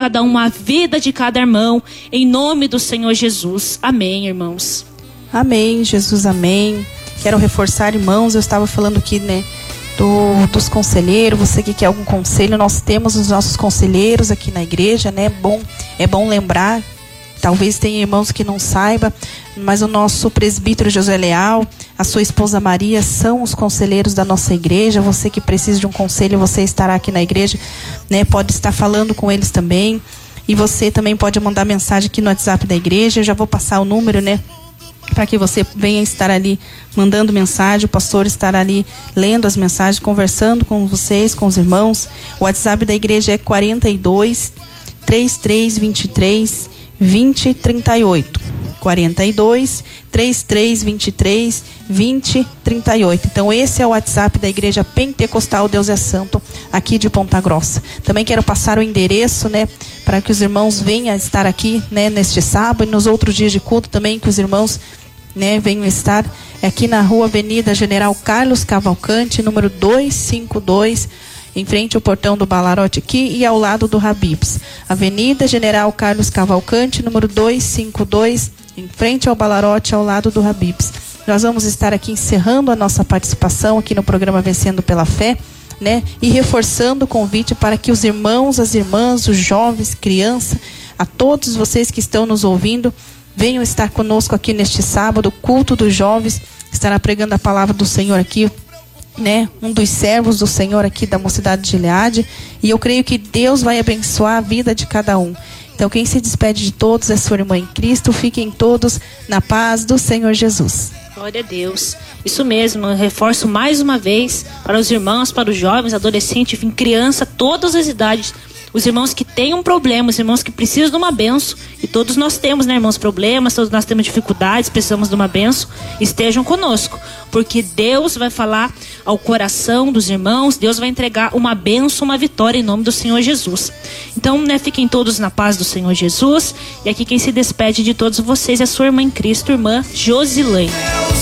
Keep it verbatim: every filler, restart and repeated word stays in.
cada um, a vida de cada irmão, em nome do Senhor Jesus. Amém, irmãos. Amém, Jesus, amém. Quero reforçar, irmãos, eu estava falando aqui, né, do, dos conselheiros. Você que quer algum conselho, nós temos os nossos conselheiros aqui na igreja, né? Bom, é bom lembrar, talvez tenha irmãos que não saibam, mas o nosso presbítero José Leal, a sua esposa Maria, são os conselheiros da nossa igreja. Você que precisa de um conselho, você estará aqui na igreja, né? Pode estar falando com eles também. E você também pode mandar mensagem aqui no WhatsApp da igreja. Eu já vou passar o número, né, para que você venha estar ali mandando mensagem. O pastor estará ali lendo as mensagens, conversando com vocês, com os irmãos. O WhatsApp da igreja é quarenta e dois, trinta e três, vinte e três, vinte, trinta e oito. quarenta e dois, trinta e três, vinte e três, vinte, trinta e oito. Então esse é o WhatsApp da Igreja Pentecostal Deus é Santo, aqui de Ponta Grossa. Também quero passar o endereço, né, para que os irmãos venham estar aqui, né, neste sábado e nos outros dias de culto também, que os irmãos, né, venham estar aqui na rua Avenida General Carlos Cavalcante, número duzentos e cinquenta e dois, em frente ao portão do Balarote aqui e ao lado do Habib's. Avenida General Carlos Cavalcante, número duzentos e cinquenta e dois, em frente ao Balarote, ao lado do Habib's. Nós vamos estar aqui encerrando a nossa participação aqui no programa Vencendo pela Fé, né? E reforçando o convite para que os irmãos, as irmãs, os jovens, crianças, a todos vocês que estão nos ouvindo, venham estar conosco aqui neste sábado. O culto dos jovens estará pregando a palavra do Senhor aqui, né? Um dos servos do Senhor aqui da Mocidade de Gileade. E eu creio que Deus vai abençoar a vida de cada um. Então quem se despede de todos é sua irmã em Cristo. Fiquem todos na paz do Senhor Jesus. Glória a Deus. Isso mesmo, eu reforço mais uma vez para os irmãos, para os jovens, adolescentes, enfim, criança, todas as idades. Os irmãos que têm um problema, os irmãos que precisam de uma bênção, e todos nós temos, né, irmãos, problemas, todos nós temos dificuldades, precisamos de uma bênção, estejam conosco, porque Deus vai falar ao coração dos irmãos, Deus vai entregar uma bênção, uma vitória em nome do Senhor Jesus. Então, né, fiquem todos na paz do Senhor Jesus, e aqui quem se despede de todos vocês é a sua irmã em Cristo, irmã Josilane.